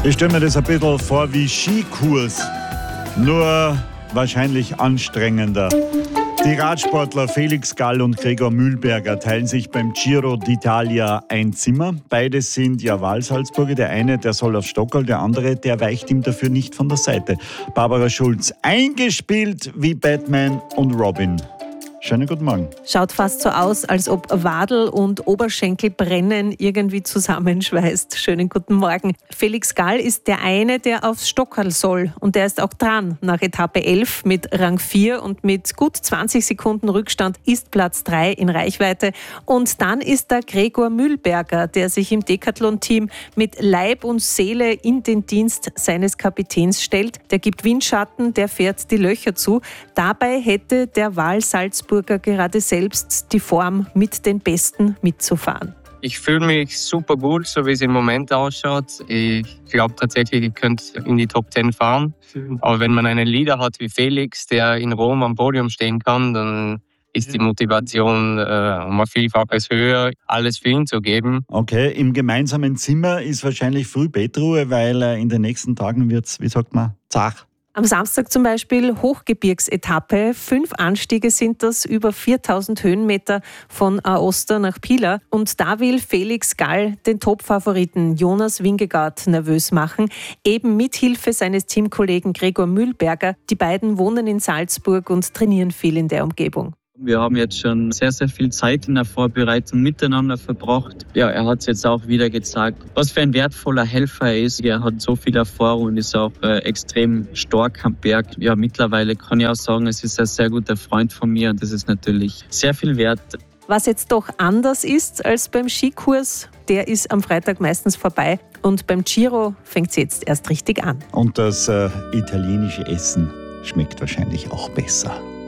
Ich stelle mir das ein bisschen vor wie Skikurs, nur wahrscheinlich anstrengender. Die Radsportler Felix Gall und Gregor Mühlberger teilen sich beim Giro d'Italia ein Zimmer. Beide sind ja Wahlsalzburger. Der eine, der soll auf Stockerl, der andere, der weicht ihm dafür nicht von der Seite. Barbara Schulz, eingespielt wie Batman und Robin. Schönen guten Morgen. Schaut fast so aus, als ob Wadel und Oberschenkelbrennen irgendwie zusammenschweißt. Schönen guten Morgen. Felix Gall ist der eine, der aufs Stockerl soll. Und der ist auch dran. Nach Etappe 11 mit Rang 4 und mit gut 20 Sekunden Rückstand ist Platz 3 in Reichweite. Und dann ist da Gregor Mühlberger, der sich im Decathlon-Team mit Leib und Seele in den Dienst seines Kapitäns stellt. Der gibt Windschatten, der fährt die Löcher zu. Dabei hätte der Wahlsalzburger gerade selbst die Form, mit den Besten mitzufahren. Ich fühle mich super gut, so wie es im Moment ausschaut. Ich glaube tatsächlich, ich könnte in die Top 10 fahren. Aber wenn man einen Leader hat wie Felix, der in Rom am Podium stehen kann, dann ist die Motivation um ein Vielfaches höher, alles für ihn zu geben. Okay, im gemeinsamen Zimmer ist wahrscheinlich früh Bettruhe, weil in den nächsten Tagen wird es, wie sagt man, zach. Am Samstag zum Beispiel Hochgebirgsetappe. 5 Anstiege sind das, über 4000 Höhenmeter von Aosta nach Pila. Und da will Felix Gall den Top-Favoriten Jonas Vingegaard nervös machen. Eben mit Hilfe seines Teamkollegen Gregor Mühlberger. Die beiden wohnen in Salzburg und trainieren viel in der Umgebung. Wir haben jetzt schon sehr, sehr viel Zeit in der Vorbereitung miteinander verbracht. Ja, er hat es jetzt auch wieder gezeigt, was für ein wertvoller Helfer er ist. Er hat so viel Erfahrung und ist auch extrem stark am Berg. Ja, mittlerweile kann ich auch sagen, es ist ein sehr guter Freund von mir und das ist natürlich sehr viel wert. Was jetzt doch anders ist als beim Skikurs, der ist am Freitag meistens vorbei. Und beim Giro fängt es jetzt erst richtig an. Und das italienische Essen schmeckt wahrscheinlich auch besser.